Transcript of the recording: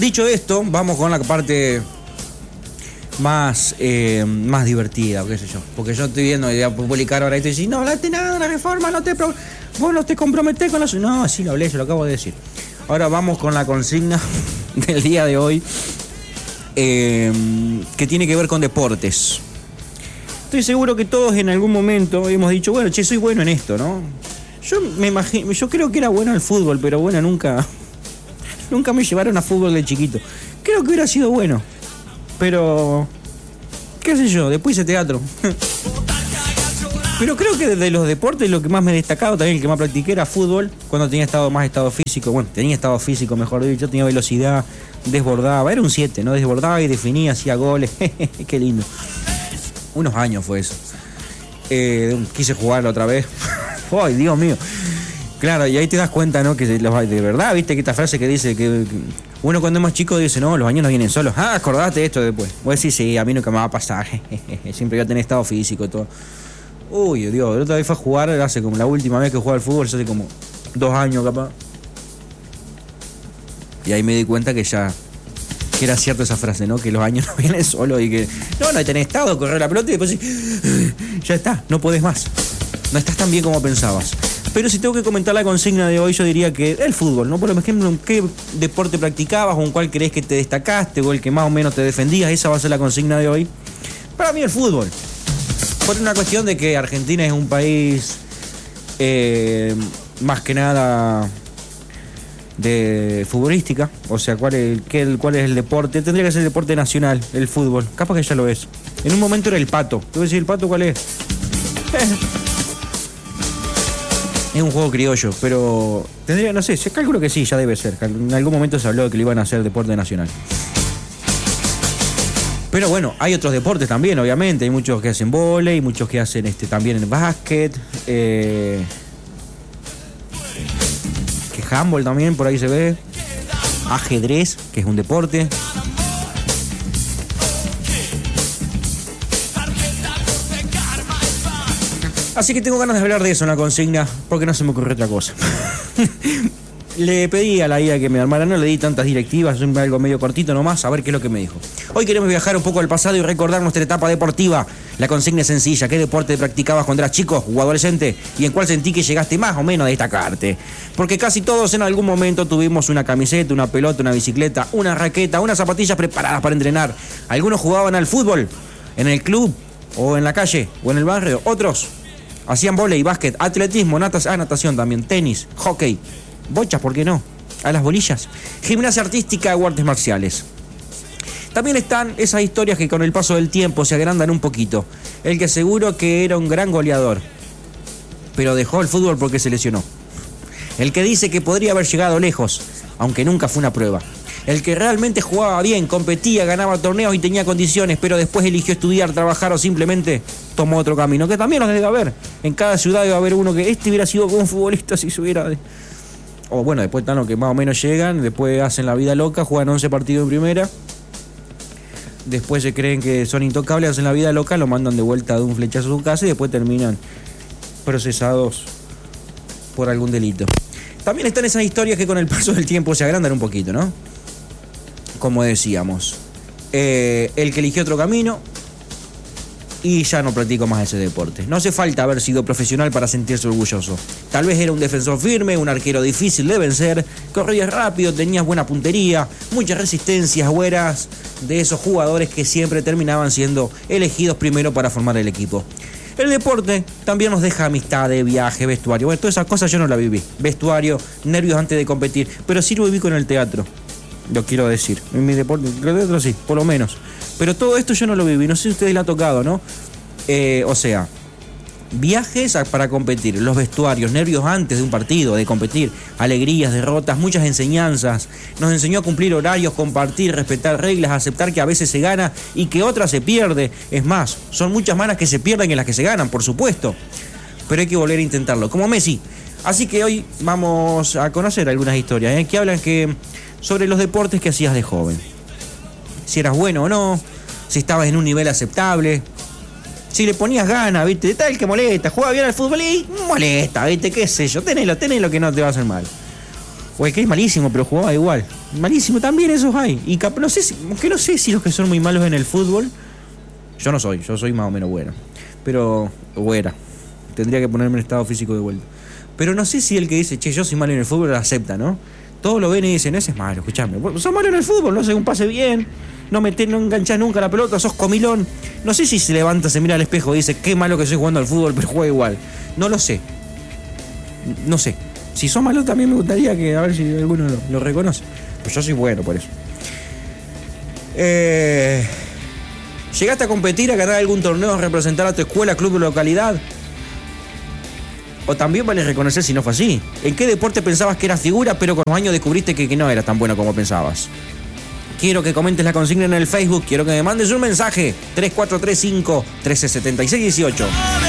dicho esto, vamos con la parte más divertida, qué sé yo. Porque yo estoy viendo, voy a publicar ahora esto y decir, no hablaste nada de la reforma, vos no te comprometés con la... No, sí lo hablé, yo lo acabo de decir. Ahora vamos con la consigna del día de hoy, que tiene que ver con deportes. Estoy seguro que todos en algún momento hemos dicho, bueno, che, soy bueno en esto, ¿no? Yo creo que era bueno el fútbol, pero bueno, nunca me llevaron a fútbol de chiquito. Creo que hubiera sido bueno, pero qué sé yo, después hice teatro. Pero creo que de los deportes lo que más me destacaba, también el que más practiqué, era fútbol, cuando tenía estado físico, mejor dicho, tenía velocidad, desbordaba, era un 7, ¿no? Desbordaba y definía, hacía goles, qué lindo. Unos años fue eso. Quise jugarlo otra vez. ¡Ay, Dios mío! Claro, y ahí te das cuenta, ¿no? Que de verdad, viste que esta frase que dice que uno cuando es más chico dice, no, los años no vienen solos. Ah, acordate de esto después. Vos decís, sí, a mí nunca me va a pasar. Siempre voy a tener estado físico y todo. Uy, Dios, la otra vez fue a jugar, hace como la última vez que jugué al fútbol, hace como 2 años capaz. Y ahí me di cuenta que era cierta esa frase, ¿no? Que los años no vienen solos y que no tenés estado, correr la pelota y después ya está, no podés más. No estás tan bien como pensabas. Pero si tengo que comentar la consigna de hoy, yo diría que el fútbol, ¿no? Por ejemplo, ¿en qué deporte practicabas o en cuál crees que te destacaste o el que más o menos te defendías? Esa va a ser la consigna de hoy. Para mí el fútbol. Por una cuestión de que Argentina es un país más que nada de futbolística. O sea, ¿cuál es el deporte? Tendría que ser el deporte nacional, el fútbol. Capaz que ya lo es. En un momento era el pato. ¿Te voy a decir el pato cuál es? Es un juego criollo, pero tendría, no sé, se calculo que sí, ya debe ser. En algún momento se habló de que lo iban a hacer deporte nacional. Pero bueno, hay otros deportes también, obviamente. Hay muchos que hacen vóley, muchos que hacen también el básquet, que handball también, por ahí se ve. Ajedrez, que es un deporte. Así que tengo ganas de hablar de eso en la consigna, porque no se me ocurrió otra cosa. Le pedí a la IA que me armara, no le di tantas directivas, algo medio cortito nomás, a ver qué es lo que me dijo. Hoy queremos viajar un poco al pasado y recordar nuestra etapa deportiva. La consigna es sencilla: ¿qué deporte practicabas cuando eras chico o adolescente? ¿Y en cuál sentí que llegaste más o menos a destacarte? Porque casi todos en algún momento tuvimos una camiseta, una pelota, una bicicleta, una raqueta, unas zapatillas preparadas para entrenar. Algunos jugaban al fútbol, en el club, o en la calle, o en el barrio. Otros hacían vóley, básquet, atletismo, natación también, tenis, hockey, bochas, ¿por qué no? A las bolillas, gimnasia artística o artes marciales. También están esas historias que con el paso del tiempo se agrandan un poquito. El que seguro que era un gran goleador, pero dejó el fútbol porque se lesionó. El que dice que podría haber llegado lejos, aunque nunca fue una prueba. El que realmente jugaba bien, competía, ganaba torneos y tenía condiciones, pero después eligió estudiar, trabajar o simplemente tomó otro camino, que también los debe haber. En cada ciudad debe haber uno que hubiera sido un futbolista si se hubiera... O bueno, después están los que más o menos llegan, después hacen la vida loca, juegan 11 partidos en primera. Después se creen que son intocables, hacen la vida loca, lo mandan de vuelta de un flechazo a su casa y después terminan procesados por algún delito. También están esas historias que con el paso del tiempo se agrandan un poquito, ¿no? Como decíamos, el que eligió otro camino y ya no practico más ese deporte. No hace falta haber sido profesional para sentirse orgulloso. Tal vez era un defensor firme, un arquero difícil de vencer, corrías rápido, tenías buena puntería, muchas resistencias, o eras de esos jugadores que siempre terminaban siendo elegidos primero para formar el equipo. El deporte también nos deja amistades, viaje, vestuario. Bueno, todas esas cosas yo no las viví. Vestuario, nervios antes de competir, pero sí lo viví con el teatro. Lo quiero decir. En mi deporte, el teatro sí, por lo menos. Pero todo esto yo no lo viví. No sé si a ustedes le ha tocado, ¿no? O sea, viajes para competir, los vestuarios, nervios antes de un partido, de competir, alegrías, derrotas, muchas enseñanzas. Nos enseñó a cumplir horarios, compartir, respetar reglas, aceptar que a veces se gana y que otras se pierde. Es más, son muchas más las que se pierden que las que se ganan, por supuesto. Pero hay que volver a intentarlo, como Messi. Así que hoy vamos a conocer algunas historias, que hablan sobre los deportes que hacías de joven. Si eras bueno o no, si estabas en un nivel aceptable, si le ponías ganas, ¿viste? Está el que molesta, juega bien al fútbol y molesta, ¿viste? ¿Qué sé yo? Tenelo que no te va a hacer mal. Pues que es malísimo, pero jugaba igual. Malísimo también, esos hay. Y no sé si los que son muy malos en el fútbol. Yo soy más o menos bueno. Pero, buena. Tendría que ponerme en estado físico de vuelta. Pero no sé si el que dice, che, yo soy malo en el fútbol, lo acepta, ¿no? Todos lo ven y dicen, ese es malo, escuchame. Sos malo en el fútbol, no sé, un pase bien. No enganchás nunca la pelota, sos comilón. No sé si se levanta, se mira al espejo y dice, qué malo que soy jugando al fútbol, pero juega igual. No lo sé. No sé. Si sos malo también me gustaría que a ver si alguno lo reconoce. Pues yo soy bueno por eso. ¿Llegaste a competir, a ganar algún torneo, a representar a tu escuela, club o localidad? O también vale reconocer si no fue así. ¿En qué deporte pensabas que eras figura, pero con los años descubriste que no eras tan bueno como pensabas? Quiero que comentes la consigna en el Facebook. Quiero que me mandes un mensaje. 3435 137618.